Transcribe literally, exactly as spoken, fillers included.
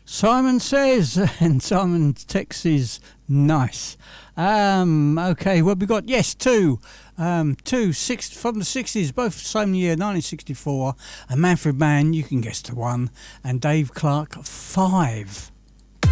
Simon Says, and Simon texts nice. Um, okay, what we got? Yes, two. Um, two, six, from the sixties, both same year, nineteen sixty-four. And Manfred Mann, you can guess the one. And Dave Clark, five.